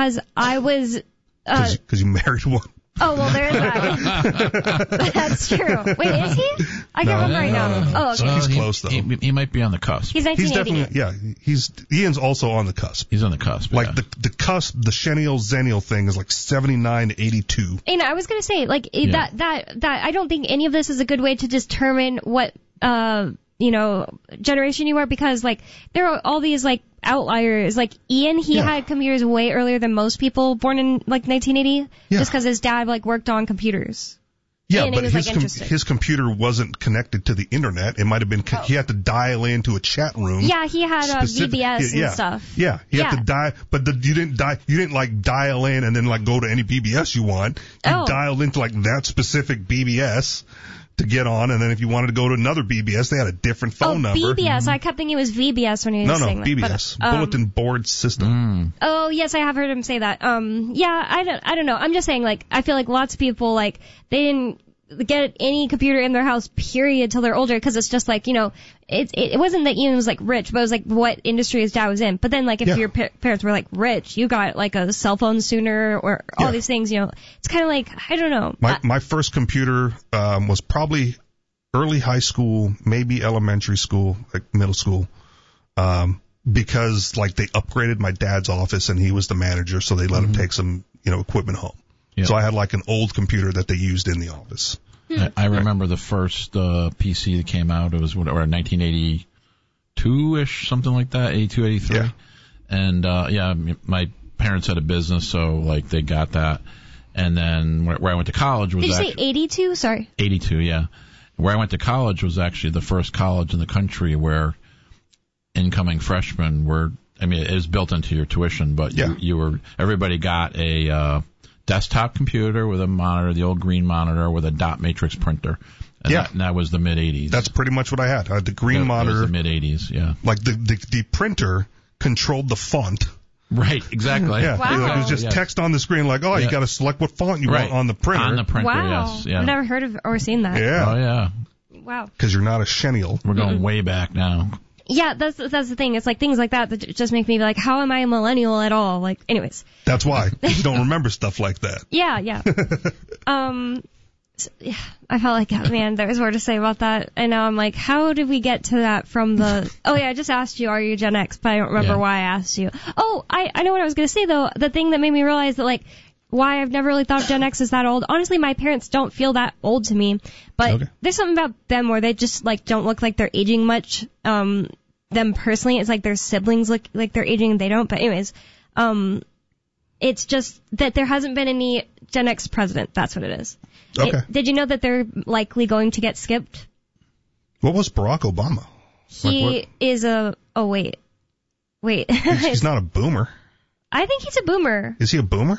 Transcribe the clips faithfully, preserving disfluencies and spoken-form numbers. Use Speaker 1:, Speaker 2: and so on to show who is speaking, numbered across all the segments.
Speaker 1: because I was...
Speaker 2: Because uh, you married one.
Speaker 1: Oh, well, there's that. That's true. Wait, is he? I can't
Speaker 2: no,
Speaker 1: remember right
Speaker 2: no,
Speaker 1: now.
Speaker 2: No, no.
Speaker 1: Oh, okay.
Speaker 2: Uh, he's
Speaker 3: he,
Speaker 2: close, though.
Speaker 3: He, he might be on the cusp.
Speaker 1: He's nineteen eighty.
Speaker 2: He's definitely, yeah, he's, Ian's also on the cusp.
Speaker 3: He's on the cusp,
Speaker 2: Like,
Speaker 3: yeah.
Speaker 2: the the cusp, the Xennial Zennial thing is like seventy-nine to eighty-two.
Speaker 1: And I was going to say, like,
Speaker 3: Yeah.
Speaker 1: that, that, that, I don't think any of this is a good way to determine what, uh, you know, generation you are, because, like, there are all these, like, outliers. Like, Ian, he
Speaker 2: Yeah.
Speaker 1: had computers way earlier than most people born in, like, nineteen eighty,
Speaker 2: Yeah.
Speaker 1: just because his dad, like, worked on computers.
Speaker 2: Yeah,
Speaker 1: and
Speaker 2: but
Speaker 1: was,
Speaker 2: his
Speaker 1: like,
Speaker 2: com-
Speaker 1: interesting.
Speaker 2: his computer wasn't connected to the internet. It might have been, co-
Speaker 1: Oh.
Speaker 2: he had to dial into a chat room.
Speaker 1: Yeah, he had uh,
Speaker 2: Specific-
Speaker 1: V B S
Speaker 2: yeah,
Speaker 1: and stuff.
Speaker 2: Yeah, you
Speaker 1: Yeah.
Speaker 2: have to dial, but the, you didn't die, you didn't like dial in and then like go to any B B S you want. You
Speaker 1: Oh.
Speaker 2: dialed into like that specific B B S to get on, and then if you wanted to go to another B B S, they had a different phone
Speaker 1: oh,
Speaker 2: number.
Speaker 1: B B S. I kept thinking it was V B S when he was
Speaker 2: No, no,
Speaker 1: saying that.
Speaker 2: B B S,
Speaker 1: but, um,
Speaker 2: Bulletin Board System.
Speaker 3: Mm.
Speaker 1: Oh, yes, I have heard him say that. Um, yeah, I don't, I don't know. I'm just saying, like, I feel like lots of people, like, they didn't get any computer in their house, period, till they're older, because it's just like, you know, it, it, it wasn't that Ian was, like, rich, but it was, like, what industry his dad was in. But then, like, if
Speaker 2: Yeah.
Speaker 1: your pa- parents were, like, rich, you got, like, a cell phone sooner, or all
Speaker 2: Yeah.
Speaker 1: these things, you know. It's kind of like, I don't know.
Speaker 2: My
Speaker 1: I,
Speaker 2: my first computer um, was probably early high school, maybe elementary school, like middle school, um, because like they upgraded my dad's office and he was the manager, so they let
Speaker 3: Mm-hmm.
Speaker 2: him take some, you know, equipment home.
Speaker 3: Yeah.
Speaker 2: So I had like an old computer that they used in the office.
Speaker 3: I, I remember the first uh, P C that came out. It was whatever, nineteen eighty-two-ish, something like that, eighty-two, eighty-three.
Speaker 2: Yeah.
Speaker 3: And uh, yeah, my parents had a business, so like they got that. And then where, where I went to college was
Speaker 1: did you say
Speaker 3: actually
Speaker 1: eighty-two? Sorry.
Speaker 3: eighty-two, yeah. Where I went to college was actually the first college in the country where incoming freshmen were, I mean, it was built into your tuition, but
Speaker 2: Yeah.
Speaker 3: you, you were, everybody got a uh, desktop computer with a monitor, the old green monitor with a dot matrix printer. And
Speaker 2: Yeah.
Speaker 3: That, and that was the mid-eighties.
Speaker 2: That's pretty much what I had. I had the green
Speaker 3: That- that
Speaker 2: monitor,
Speaker 3: was the mid-eighties, yeah.
Speaker 2: like the, the the printer controlled the font.
Speaker 3: Right, exactly.
Speaker 2: Yeah,
Speaker 1: Wow.
Speaker 2: it was just
Speaker 3: Yeah.
Speaker 2: text on the screen, like, oh, you
Speaker 3: Yeah.
Speaker 2: got to select what font you
Speaker 3: Right.
Speaker 2: want on the printer.
Speaker 3: On the printer,
Speaker 1: Wow.
Speaker 3: yes. Yeah.
Speaker 1: I've never heard of or seen that.
Speaker 2: Yeah,
Speaker 3: Oh, yeah.
Speaker 1: Wow.
Speaker 2: because you're not a Xennial.
Speaker 3: We're going way back now.
Speaker 1: Yeah, that's that's the thing. It's like things like that that just make me be like, how am I a millennial at all? Like, anyways.
Speaker 2: That's why you don't remember stuff like that.
Speaker 1: Yeah, yeah. um, s- yeah, I felt like, oh, man, there was more to say about that. And now I'm like, how did we get to that from the, oh yeah, I just asked you, are you Gen X? But I don't remember
Speaker 3: Yeah.
Speaker 1: why I asked you. Oh, I, I know what I was going to say though. The thing that made me realize that like, why I've never really thought Gen X is that old. Honestly, my parents don't feel that old to me, but
Speaker 2: Okay.
Speaker 1: there's something about them where they just like don't look like they're aging much. Um, them personally, it's like their siblings look like they're aging and they don't. But anyways, um, it's just that there hasn't been any Gen X president. That's what it is.
Speaker 2: Okay.
Speaker 1: It- did you know that they're likely going to get skipped?
Speaker 2: What was Barack Obama?
Speaker 1: He
Speaker 2: Like
Speaker 1: is a, oh wait, wait.
Speaker 2: He's, he's not a boomer.
Speaker 1: I think he's a boomer.
Speaker 2: Is he a boomer?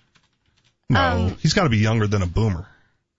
Speaker 2: No,
Speaker 1: Um,
Speaker 2: he's got to be younger than a boomer.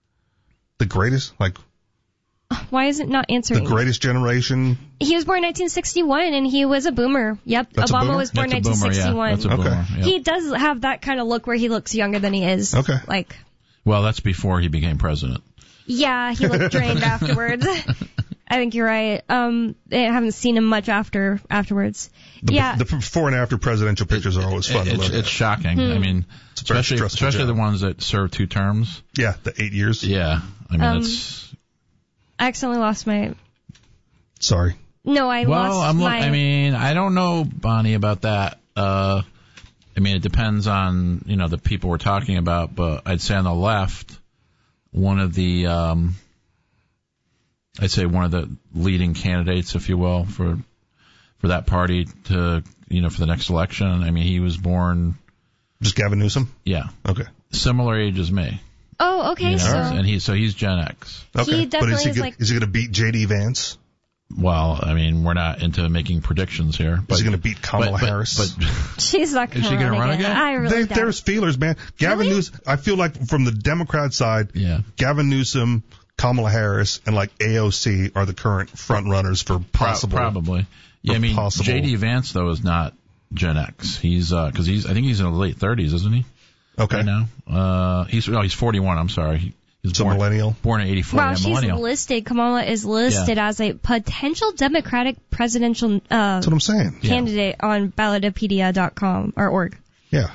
Speaker 2: The greatest, like
Speaker 1: Why is it not
Speaker 2: the
Speaker 1: answering?
Speaker 2: greatest generation.
Speaker 1: He was born in nineteen sixty-one and he was a boomer. Yep,
Speaker 2: That's a
Speaker 1: Obama
Speaker 2: boomer?
Speaker 1: was born in
Speaker 3: That's a boomer, yeah.
Speaker 1: nineteen sixty-one.
Speaker 3: That's a
Speaker 2: Okay.
Speaker 3: boomer, yeah.
Speaker 1: He does have that kind of look where he looks younger than he is.
Speaker 2: Okay.
Speaker 1: Like,
Speaker 3: Well, that's before he became president.
Speaker 1: yeah, he looked drained afterwards. I think you're right. Um, I haven't seen him much after afterwards.
Speaker 2: The,
Speaker 1: yeah.
Speaker 2: the before and after presidential pictures are always fun
Speaker 3: It-
Speaker 2: to
Speaker 3: it's,
Speaker 2: look
Speaker 3: it's
Speaker 2: at.
Speaker 3: shocking.
Speaker 1: Hmm.
Speaker 3: I mean,
Speaker 2: It's a very
Speaker 3: especially
Speaker 2: stressful
Speaker 3: especially
Speaker 2: job.
Speaker 3: the ones that serve two terms.
Speaker 2: Yeah, the eight years.
Speaker 3: Yeah, I mean,
Speaker 1: Um,
Speaker 3: it's
Speaker 1: I accidentally lost my.
Speaker 2: Sorry.
Speaker 1: No, I
Speaker 3: well.
Speaker 1: lost
Speaker 3: I'm. Look,
Speaker 1: my.
Speaker 3: I mean, I don't know, Bonnie, about that. Uh, I mean, it depends on you know the people we're talking about, but I'd say on the left, one of the, um, I'd say one of the leading candidates, if you will, for for that party to you know for the next election. I mean, he was born,
Speaker 2: Just Gavin Newsom?
Speaker 3: yeah,
Speaker 2: Okay.
Speaker 3: similar age as me.
Speaker 1: oh, okay.
Speaker 3: You know,
Speaker 1: So
Speaker 3: and he so he's Gen X.
Speaker 2: Okay.
Speaker 1: He
Speaker 2: but
Speaker 1: definitely
Speaker 2: is he,
Speaker 1: is
Speaker 2: go-
Speaker 1: like-
Speaker 2: is he going to beat J D Vance?
Speaker 3: Well, I mean, we're not into making predictions here. But,
Speaker 2: Is he going to beat Kamala
Speaker 3: but, but,
Speaker 2: Harris?
Speaker 3: But
Speaker 1: she's not going
Speaker 3: Is she
Speaker 1: to
Speaker 3: gonna
Speaker 1: run,
Speaker 3: run
Speaker 1: again.
Speaker 3: again?
Speaker 1: I really
Speaker 2: They,
Speaker 1: doubt.
Speaker 2: there's feelers, man. Gavin
Speaker 1: Really?
Speaker 2: Newsom, I feel like from the Democrat side,
Speaker 3: yeah,
Speaker 2: Gavin Newsom, Kamala Harris, and like A O C are the current front runners for
Speaker 3: Pro-
Speaker 2: possible.
Speaker 3: probably. Yeah, I
Speaker 2: for
Speaker 3: mean,
Speaker 2: possible-
Speaker 3: J D Vance though is not Gen X. He's because he's I think he's in the late thirties, isn't he?
Speaker 2: Okay.
Speaker 3: Right now, uh, he's no, he's forty-one. I'm sorry. He, he's
Speaker 2: So
Speaker 3: born,
Speaker 2: millennial.
Speaker 3: born in eighty-four.
Speaker 1: Wow,
Speaker 3: yeah,
Speaker 1: she's
Speaker 3: millennial.
Speaker 1: listed. Kamala is listed as a potential Democratic presidential uh,
Speaker 2: That's what I'm saying.
Speaker 3: Yeah.
Speaker 1: candidate on ballotopedia dot com or org.
Speaker 2: Yeah.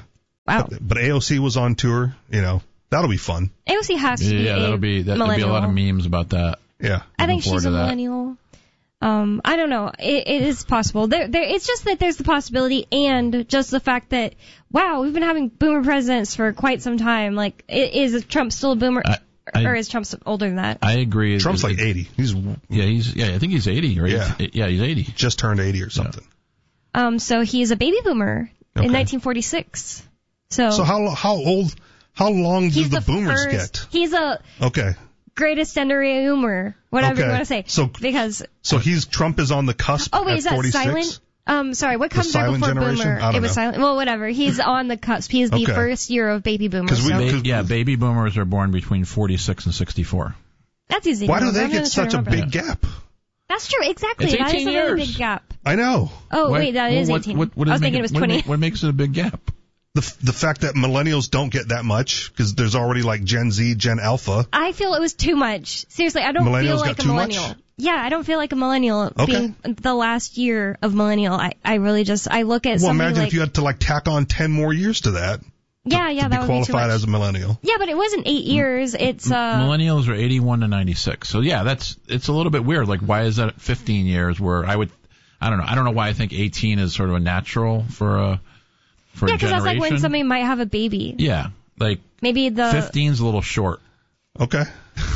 Speaker 1: Wow.
Speaker 2: But, but A O C was on tour. You know, that'll be fun.
Speaker 1: A O C has to be
Speaker 3: Yeah,
Speaker 1: a
Speaker 3: that'll be that, there'll be a lot of memes about that.
Speaker 2: Yeah.
Speaker 1: I think
Speaker 3: Looking
Speaker 1: she's a
Speaker 3: forward to that.
Speaker 1: millennial. Um, I don't know. It, it is possible. There, there. It's just that there's the possibility, and just the fact that wow, we've been having boomer presidents for quite some time. Like, i- is Trump still a boomer,
Speaker 3: I- I-
Speaker 1: or is Trump older than that?
Speaker 3: I agree.
Speaker 2: Trump's
Speaker 3: It-
Speaker 2: like eighty. He's
Speaker 3: Yeah, he's yeah. I think he's eighty, right?
Speaker 2: Yeah.
Speaker 3: yeah, he's eighty.
Speaker 2: just turned eighty or something.
Speaker 1: Um, so he's a baby boomer
Speaker 2: Okay.
Speaker 1: in nineteen forty-six. So,
Speaker 2: So how how old? How long do
Speaker 1: he's
Speaker 2: the,
Speaker 1: the
Speaker 2: boomers
Speaker 1: first,
Speaker 2: get?
Speaker 1: He's a
Speaker 2: Okay.
Speaker 1: greatest century boomer, whatever
Speaker 2: Okay.
Speaker 1: you want to say.
Speaker 2: So-
Speaker 1: because
Speaker 2: So he's Trump is on the cusp
Speaker 1: oh wait,
Speaker 2: at
Speaker 1: is that
Speaker 2: forty-six.
Speaker 1: silent? Um, sorry, what comes right
Speaker 2: silent
Speaker 1: before
Speaker 2: generation?
Speaker 1: boomer?
Speaker 2: I don't
Speaker 1: It was
Speaker 2: know.
Speaker 1: silent. Well, whatever. He's on the cusp. He's the
Speaker 2: Okay.
Speaker 1: first year of baby boomers.
Speaker 2: 'Cause we-
Speaker 1: so
Speaker 3: Ba-
Speaker 2: Cause-
Speaker 3: yeah, baby boomers are born between forty-six and sixty-four.
Speaker 1: that's easy.
Speaker 2: Why
Speaker 1: to
Speaker 2: do they
Speaker 1: remember. I'm
Speaker 2: get
Speaker 1: gonna try
Speaker 2: such
Speaker 1: to
Speaker 2: a
Speaker 1: remember
Speaker 2: big
Speaker 1: that.
Speaker 2: gap?
Speaker 1: That's true. Exactly.
Speaker 3: It's
Speaker 1: That is
Speaker 3: eighteen
Speaker 1: a really
Speaker 3: years.
Speaker 1: big gap.
Speaker 2: I know.
Speaker 1: Oh
Speaker 3: What-
Speaker 1: wait, that
Speaker 3: well,
Speaker 1: is
Speaker 3: what-
Speaker 1: eighteen.
Speaker 3: What, what
Speaker 1: I
Speaker 3: is
Speaker 1: was thinking
Speaker 3: making-
Speaker 1: it was
Speaker 3: what
Speaker 1: twenty.
Speaker 3: ma- What makes it a big gap?
Speaker 2: The f- the fact that millennials don't get that much because there's already like Gen Z, Gen Alpha.
Speaker 1: I feel it was too much. Seriously, I don't
Speaker 2: Millennials
Speaker 1: feel
Speaker 2: got
Speaker 1: like a
Speaker 2: too much?
Speaker 1: millennial. Yeah, I don't feel like a millennial
Speaker 2: Okay.
Speaker 1: being the last year of millennial. I, I really just, I look at
Speaker 2: Well,
Speaker 1: somebody
Speaker 2: imagine
Speaker 1: like,
Speaker 2: if you had to like tack on ten more years to that
Speaker 1: yeah, yeah,
Speaker 2: to
Speaker 1: that
Speaker 2: be
Speaker 1: would be too
Speaker 2: qualified
Speaker 1: much.
Speaker 2: as a millennial.
Speaker 1: Yeah, but it wasn't eight years. It's, uh,
Speaker 3: Millennials are eighty-one to ninety-six. So yeah, that's it's a little bit weird. Like, why is that fifteen years? Where I would, I don't know. I don't know why I think eighteen is sort of a natural for a for
Speaker 1: yeah,
Speaker 3: a
Speaker 1: because
Speaker 3: generation.
Speaker 1: that's like when somebody might have a baby.
Speaker 3: Yeah, like
Speaker 1: Maybe the,
Speaker 3: fifteen's a little short.
Speaker 2: Okay.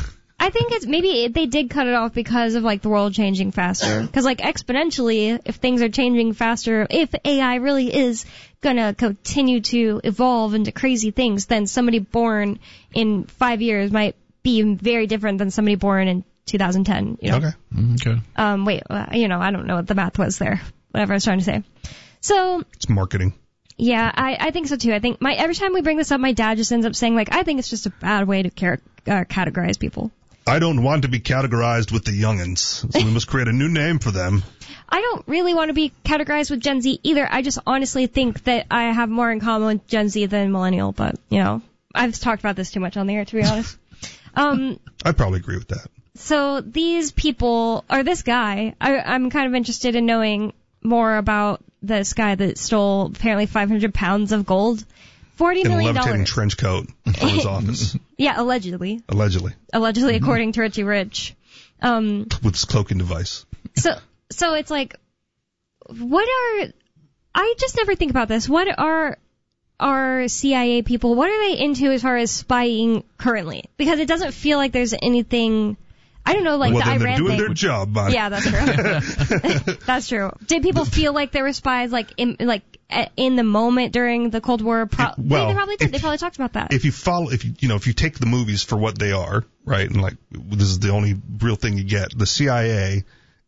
Speaker 1: I think it's, maybe they did cut it off because of like the world changing faster. Because like exponentially, if things are changing faster, if A I really is gonna continue to evolve into crazy things, then somebody born in five years might be very different than somebody born in two thousand ten. You know?
Speaker 2: Okay.
Speaker 3: Okay.
Speaker 1: Um, wait, uh, you know, I don't know what the math was there. Whatever I was trying to say. So,
Speaker 2: It's marketing.
Speaker 1: yeah, I, I think so too. I think my every time we bring this up, my dad just ends up saying like, I think it's just a bad way to char- uh, categorize people.
Speaker 2: I don't want to be categorized with the youngins, so we must create a new name for them.
Speaker 1: I don't really want to be categorized with Gen Z either. I just honestly think that I have more in common with Gen Z than millennial, but, you know, I've talked about this too much on the air, to be honest. Um,
Speaker 2: I probably agree with that.
Speaker 1: so these people, or this guy, I, I'm kind of interested in knowing more about this guy that stole apparently five hundred pounds of gold. forty
Speaker 2: In a
Speaker 1: million
Speaker 2: levitating
Speaker 1: dollars.
Speaker 2: trench coat from his office,
Speaker 1: Yeah, allegedly.
Speaker 2: allegedly,
Speaker 1: Allegedly, according to Richie Rich. Um,
Speaker 2: with his cloaking device.
Speaker 1: So, so it's like, what are, I just never think about this. What are our C I A people, what are they into as far as spying currently? Because it doesn't feel like there's anything, I don't know, like
Speaker 2: well,
Speaker 1: the
Speaker 2: then they're
Speaker 1: Iran
Speaker 2: doing
Speaker 1: thing.
Speaker 2: their job, man.
Speaker 1: Yeah, that's true. That's true. Did people feel like they were spies, like in, like a- in the moment during the Cold War? Pro-
Speaker 2: Well,
Speaker 1: they probably did.
Speaker 2: if-
Speaker 1: They probably talked about that.
Speaker 2: If you follow, if you, you know, if you take the movies for what they are, right, and like, this is the only real thing you get, the C I A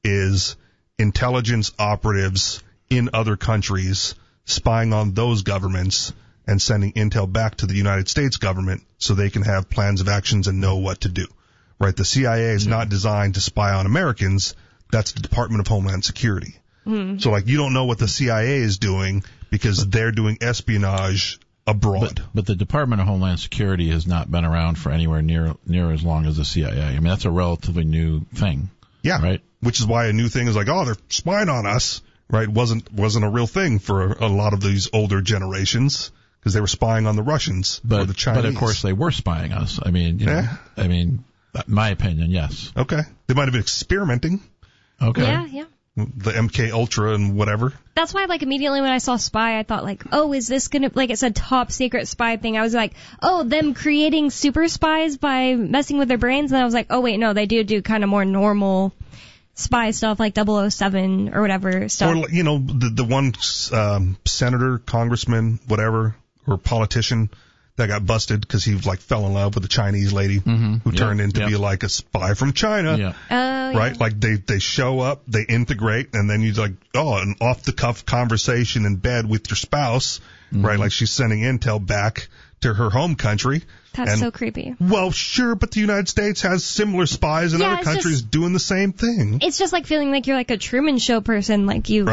Speaker 2: is intelligence operatives in other countries spying on those governments and sending intel back to the United States government so they can have plans of actions and know what to do. Right? The C I A is not designed to spy on Americans. That's the Department of Homeland Security.
Speaker 1: Mm-hmm.
Speaker 2: So like, you don't know what the C I A is doing because they're doing espionage abroad.
Speaker 3: But, but the Department of Homeland Security has not been around for anywhere near near as long as the C I A. I mean, that's a relatively new thing.
Speaker 2: Yeah.
Speaker 3: Right.
Speaker 2: Which is why a new thing is like, oh, they're spying on us. Right? Wasn't wasn't a real thing for a lot of these older generations because they were spying on the Russians
Speaker 3: But
Speaker 2: or the Chinese.
Speaker 3: but of course they were spying us. I mean, you know,
Speaker 2: Yeah.
Speaker 3: I mean, my opinion, yes.
Speaker 2: Okay. They might have been experimenting.
Speaker 3: Okay.
Speaker 1: Yeah, yeah.
Speaker 2: The M K Ultra and whatever.
Speaker 1: That's why, like, immediately when I saw spy, I thought, like, oh, is this gonna, like, it's a top secret spy thing. I was like, oh, them creating super spies by messing with their brains. And I was like, oh, wait, no, they do do kind of more normal spy stuff, like double oh seven or whatever stuff.
Speaker 2: Or, you know, the, the one um, senator, congressman, whatever, or politician that got busted because he, like, fell in love with a Chinese lady
Speaker 3: Mm-hmm.
Speaker 2: who
Speaker 3: Yep.
Speaker 2: turned in to
Speaker 3: Yep.
Speaker 2: be, like, a spy from China.
Speaker 3: Yeah.
Speaker 1: Oh, yeah.
Speaker 2: Right? Like, they, they show up, they integrate, and then you like, oh, an off-the-cuff conversation in bed with your spouse,
Speaker 3: Mm-hmm.
Speaker 2: right? Like, she's sending intel back to her home country.
Speaker 1: That's
Speaker 2: and,
Speaker 1: so creepy.
Speaker 2: Well, sure, but the United States has similar spies in
Speaker 1: Yeah,
Speaker 2: other
Speaker 1: it's
Speaker 2: countries
Speaker 1: just-
Speaker 2: doing the same thing.
Speaker 1: It's just like feeling like you're like a Truman Show person, like you,
Speaker 2: Right?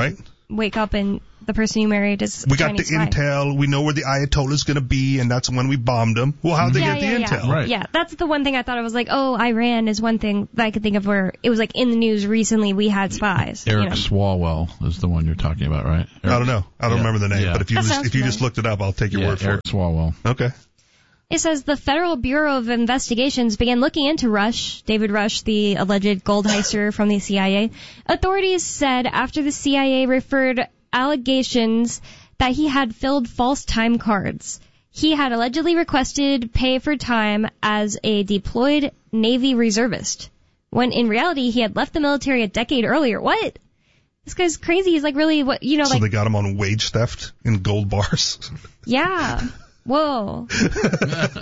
Speaker 1: wake up and the person you married is
Speaker 2: We got the
Speaker 1: spy.
Speaker 2: intel. We know where the Ayatollah is going to be, and that's when we bombed them. Well, how'd they
Speaker 1: yeah,
Speaker 2: get
Speaker 1: yeah,
Speaker 2: the
Speaker 1: yeah.
Speaker 2: intel?
Speaker 3: Right.
Speaker 1: Yeah, that's the one thing I thought. I was like, oh, Iran is one thing that I could think of where it was like in the news recently we had spies.
Speaker 3: Eric
Speaker 1: you know?
Speaker 3: Swalwell is the one you're talking about, right? Eric?
Speaker 2: I don't know. I don't
Speaker 3: Yeah.
Speaker 2: remember the name,
Speaker 3: Yeah.
Speaker 2: but if you
Speaker 1: That
Speaker 2: just,
Speaker 1: sounds
Speaker 2: if you just
Speaker 1: familiar.
Speaker 2: looked it up, I'll take your
Speaker 3: Yeah,
Speaker 2: word for
Speaker 3: Eric
Speaker 2: it.
Speaker 3: Swalwell.
Speaker 2: Okay.
Speaker 1: It says the Federal Bureau of Investigations began looking into Rush, David Rush, the alleged gold heister from the C I A. Authorities said after the C I A referred allegations that he had filled false time cards. He had allegedly requested pay for time as a deployed Navy reservist, when in reality he had left the military a decade earlier. What? This guy's crazy. He's like really, what, you know,
Speaker 2: So
Speaker 1: like,
Speaker 2: they got him on wage theft in gold bars.
Speaker 1: yeah. Whoa. That's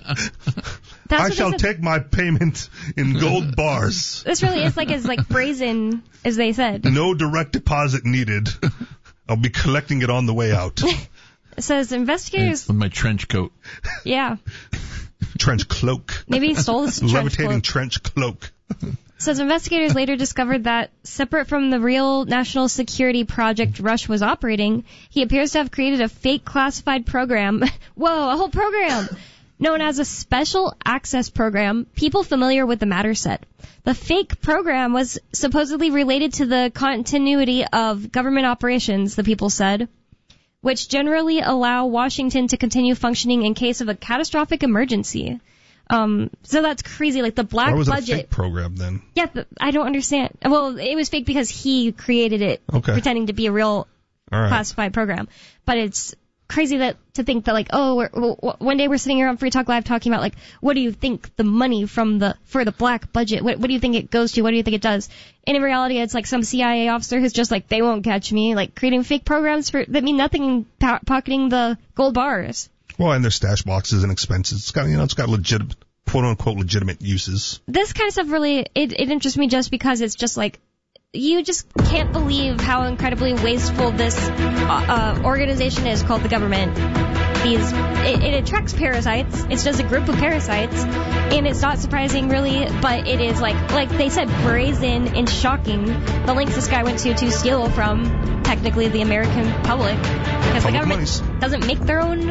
Speaker 2: I
Speaker 1: what they
Speaker 2: shall
Speaker 1: said.
Speaker 2: take my payment in gold bars.
Speaker 1: This really is like as like brazen as they said.
Speaker 2: No direct deposit needed. I'll be collecting it on the way out.
Speaker 1: It says investigators.
Speaker 3: With my trench coat.
Speaker 1: Yeah,
Speaker 2: Trench cloak.
Speaker 1: maybe he stole this trench
Speaker 2: Levitating
Speaker 1: cloak.
Speaker 2: trench cloak.
Speaker 1: Says investigators later discovered that separate from the real national security project Rush was operating, he appears to have created a fake classified program. Whoa, a whole program! Known as a Special Access Program, people familiar with the matter said. The fake program was supposedly related to the continuity of government operations, the people said, which generally allow Washington to continue functioning in case of a catastrophic emergency. Um, so that's crazy. Like the black
Speaker 2: Why was it a
Speaker 1: budget.
Speaker 2: fake program then?
Speaker 1: Yeah, but I don't understand. Well, it was fake because he created it,
Speaker 2: Okay.
Speaker 1: pretending to be a real
Speaker 2: All right.
Speaker 1: classified program. But it's crazy that to think that like, oh, we're, w- w- one day we're sitting here on Free Talk Live talking about like, what do you think the money from the for the black budget? What, what do you think it goes to? What do you think it does? And in reality, it's like some C I A officer who's just like, they won't catch me, like creating fake programs for that mean nothing, po- pocketing the gold bars.
Speaker 2: Well, and their stash boxes and expenses. It's got, you know, it's got legitimate, quote unquote, legitimate uses.
Speaker 1: This kind of stuff really, it, it interests me just because it's just like, you just can't believe how incredibly wasteful this uh, uh, organization is called the government. These, it, it attracts parasites. It's just a group of parasites, and it's not surprising really, but it is like, like they said, brazen and shocking. The lengths this guy went to to steal from technically the American public, because the
Speaker 2: Public
Speaker 1: government
Speaker 2: monies.
Speaker 1: doesn't make their own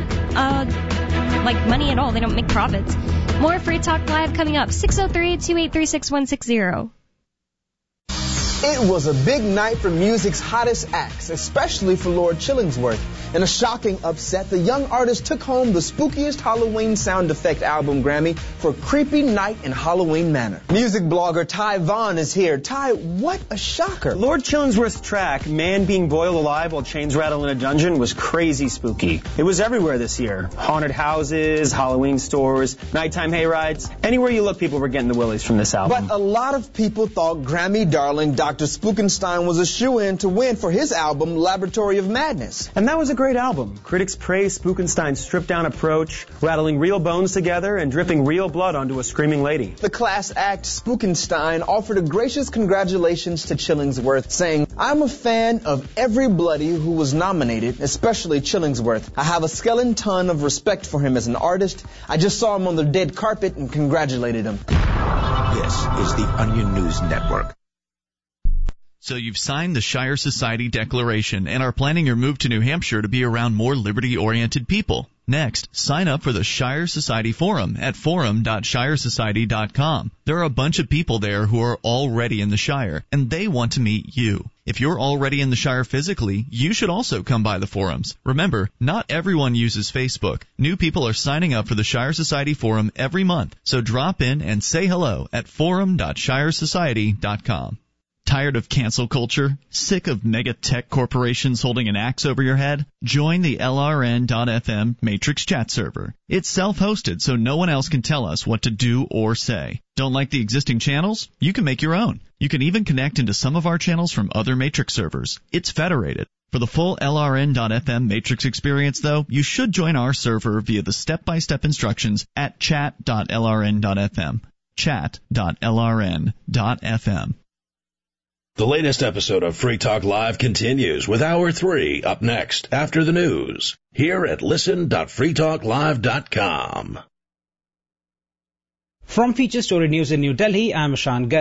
Speaker 1: uh, like money at all. They don't make profits. More Free Talk Live coming up. six oh three, two eight three, six one six zero.
Speaker 4: It was a big night for music's hottest acts, especially for Lord Chillingsworth. In a shocking upset, the young artist took home the spookiest Halloween sound effect album Grammy for Creepy Night in Halloween Manor. Music blogger Ty Vaughn is here. Ty, what a shocker.
Speaker 5: Lord Chillingsworth's track, Man Being Boiled Alive While Chains Rattle in a Dungeon, was crazy spooky. It was everywhere this year. Haunted houses, Halloween stores, nighttime hayrides. Anywhere you look, people were getting the willies from this album.
Speaker 4: But a lot of people thought Grammy darling Doctor Spookenstein was a shoo-in to win for his album Laboratory of Madness.
Speaker 5: And that was a great album. Critics praised Spookenstein's stripped-down approach, rattling real bones together and dripping real blood onto a screaming lady.
Speaker 4: The class act Spookenstein offered a gracious congratulations to Chillingsworth, saying, I'm a fan of every bloody who was nominated, especially Chillingsworth. I have a skeleton ton of respect for him as an artist. I just saw him on the red carpet and congratulated him.
Speaker 6: This is the Onion News Network.
Speaker 7: So you've signed the Shire Society Declaration and are planning your move to New Hampshire to be around more liberty-oriented people. Next, sign up for the Shire Society Forum at forum dot shire society dot com. There are a bunch of people there who are already in the Shire, and they want to meet you. If you're already in the Shire physically, you should also come by the forums. Remember, not everyone uses Facebook. New people are signing up for the Shire Society Forum every month, so drop in and say hello at forum dot shire society dot com. Tired of cancel culture? Sick of mega tech corporations holding an axe over your head? Join the L R N dot F M Matrix chat server. It's self-hosted, so no one else can tell us what to do or say. Don't like the existing channels? You can make your own. You can even connect into some of our channels from other Matrix servers. It's federated. For the full L R N dot F M Matrix experience, though, you should join our server via the step-by-step instructions at chat dot L R N dot F M. chat dot L R N dot F M.
Speaker 8: The latest episode of Free Talk Live continues with Hour three up next after the news here at listen dot free talk live dot com.
Speaker 9: From Feature Story News in New Delhi, I'm Ashan Garg.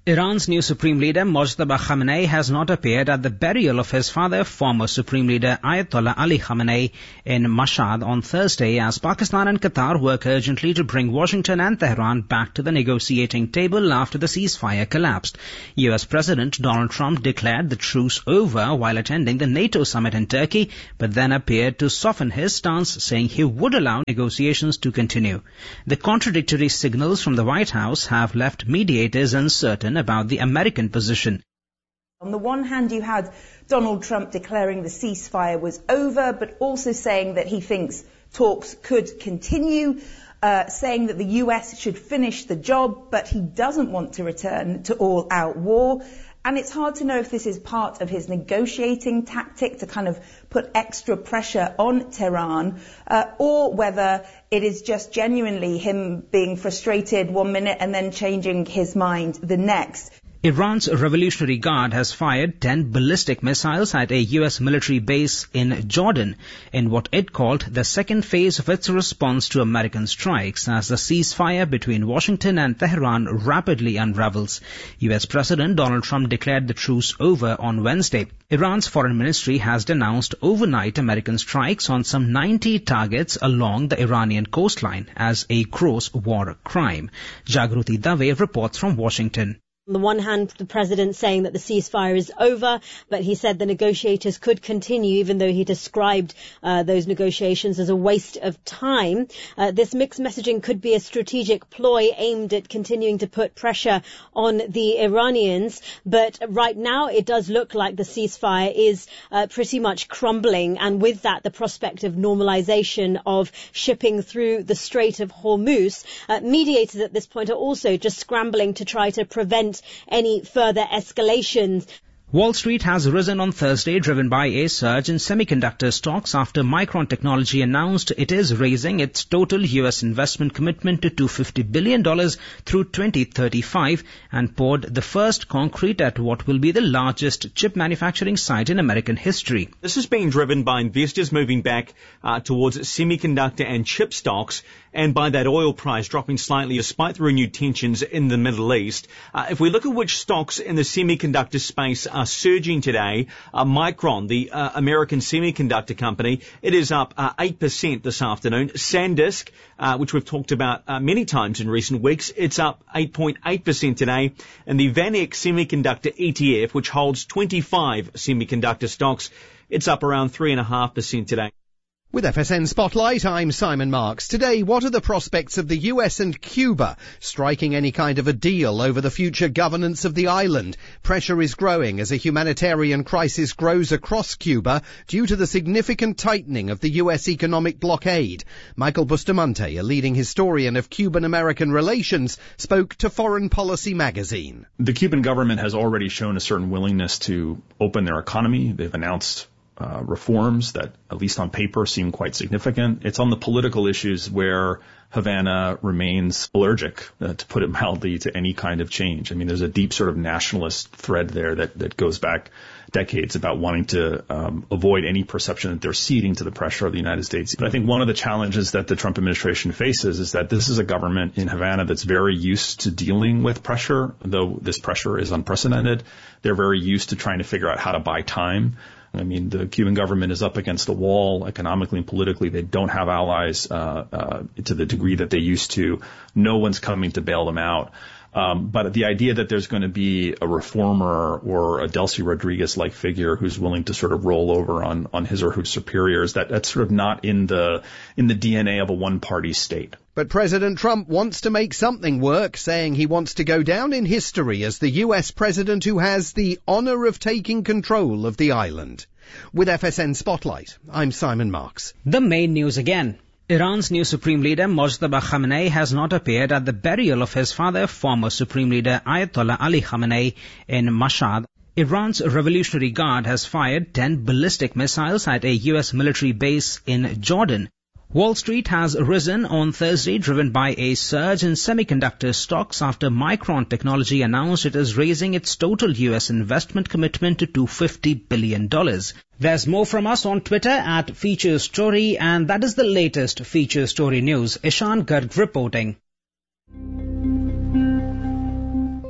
Speaker 9: Iran's new Supreme Leader Mojtaba Khamenei has not appeared at the burial of his father, former Supreme Leader Ayatollah Ali Khamenei, in Mashhad on Thursday as Pakistan and Qatar work urgently to bring Washington and Tehran back to the negotiating table after the ceasefire collapsed. U S President Donald Trump declared the truce over while attending the NATO summit in Turkey, but then appeared to soften his stance, saying he would allow negotiations to continue. The contradictory signals from the White House have left mediators uncertain about the American position.
Speaker 10: On the one hand, you had Donald Trump declaring the ceasefire was over, but also saying that he thinks talks could continue, uh, saying that the U S should finish the job, but he doesn't want to return to all-out war. And it's hard to know if this is part of his negotiating tactic to kind of put extra pressure on Tehran, uh, or whether it is just genuinely him being frustrated one minute and then changing his mind the next.
Speaker 9: Iran's Revolutionary Guard has fired ten ballistic missiles at a U S military base in Jordan in what it called the second phase of its response to American strikes as the ceasefire between Washington and Tehran rapidly unravels. U S President Donald Trump declared the truce over on Wednesday. Iran's foreign ministry has denounced overnight American strikes on some ninety targets along the Iranian coastline as a gross war crime. Jagruti Dave reports from Washington.
Speaker 11: On the one hand, the president saying that the ceasefire is over, but he said the negotiators could continue, even though he described uh, those negotiations as a waste of time. Uh, this mixed messaging could be a strategic ploy aimed at continuing to put pressure on the Iranians. But right now, it does look like the ceasefire is uh, pretty much crumbling. And with that, the prospect of normalization of shipping through the Strait of Hormuz. Uh, mediators at this point are also just scrambling to try to prevent any further escalations.
Speaker 9: Wall Street has risen on Thursday, driven by a surge in semiconductor stocks after Micron Technology announced it is raising its total U S investment commitment to two hundred fifty billion dollars through twenty thirty-five and poured the first concrete at what will be the largest chip manufacturing site in American history.
Speaker 5: This is being driven by investors moving back uh, towards semiconductor and chip stocks, and by that oil price dropping slightly despite the renewed tensions in the Middle East. Uh, if we look at which stocks in the semiconductor space are surging today, uh, Micron, the uh, American semiconductor company, it is up uh, eight percent this afternoon. SanDisk, uh, which we've talked about uh, many times in recent weeks, it's up eight point eight percent today. And the VanEck Semiconductor E T F, which holds twenty-five semiconductor stocks, it's up around three point five percent today.
Speaker 12: With F S N Spotlight, I'm Simon Marks. Today, what are the prospects of the U S and Cuba striking any kind of a deal over the future governance of the island? Pressure is growing as a humanitarian crisis grows across Cuba due to the significant tightening of the U S economic blockade. Michael Bustamante, a leading historian of Cuban-American relations, spoke to Foreign Policy magazine.
Speaker 13: The Cuban government has already shown a certain willingness to open their economy. They've announced Uh, reforms that, at least on paper, seem quite significant. It's on the political issues where Havana remains allergic, uh, to put it mildly, to any kind of change. I mean, there's a deep sort of nationalist thread there that, that goes back decades about wanting to um, avoid any perception that they're ceding to the pressure of the United States. But I think one of the challenges that the Trump administration faces is that this is a government in Havana that's very used to dealing with pressure, though this pressure is unprecedented. They're very used to trying to figure out how to buy time. I mean, the Cuban government is up against the wall economically and politically. They don't have allies uh, uh, to the degree that they used to. No one's coming to bail them out. Um, but the idea that there's going to be a reformer or a Delcy Rodriguez-like figure who's willing to sort of roll over on, on his or her superiors, that, that's sort of not in the in the D N A of a one-party state.
Speaker 12: But President Trump wants to make something work, saying he wants to go down in history as the U S president who has the honor of taking control of the island. With F S N Spotlight, I'm Simon Marks.
Speaker 9: The main news again. Iran's new Supreme Leader Mojtaba Khamenei has not appeared at the burial of his father, former Supreme Leader Ayatollah Ali Khamenei, in Mashhad. Iran's Revolutionary Guard has fired ten ballistic missiles at a U S military base in Jordan. Wall Street has risen on Thursday, driven by a surge in semiconductor stocks after Micron Technology announced it is raising its total U S investment commitment to two hundred fifty billion dollars. There's more from us on Twitter at Feature Story, and that is the latest Feature Story news. Ishan Garg reporting.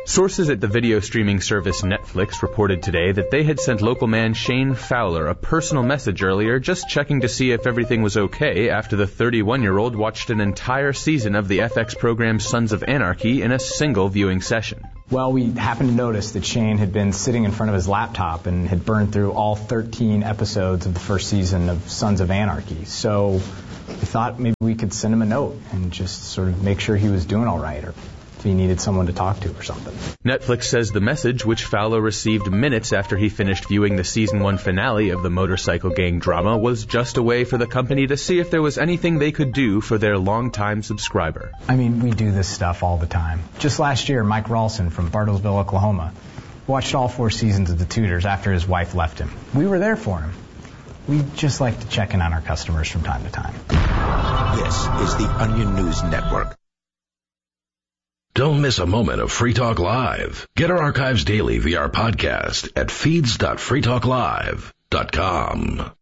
Speaker 14: Sources at the video streaming service Netflix reported today that they had sent local man Shane Fowler a personal message earlier just checking to see if everything was okay after the thirty-one-year-old watched an entire season of the F X program Sons of Anarchy in a single viewing session.
Speaker 15: Well, we happened to notice that Shane had been sitting in front of his laptop and had burned through all thirteen episodes of the first season of Sons of Anarchy. So we thought maybe we could send him a note and just sort of make sure he was doing all right, or if he needed someone to talk to or something.
Speaker 14: Netflix says the message, which Fowler received minutes after he finished viewing the season one finale of the motorcycle gang drama, was just a way for the company to see if there was anything they could do for their longtime subscriber.
Speaker 15: I mean, we do this stuff all the time. Just last year, Mike Ralston from Bartlesville, Oklahoma, watched all four seasons of The Tudors after his wife left him. We were there for him. We just like to check in on our customers from time to time.
Speaker 6: This is the Onion News Network.
Speaker 8: Don't miss a moment of Free Talk Live. Get our archives daily via our podcast at feeds dot free talk live dot com.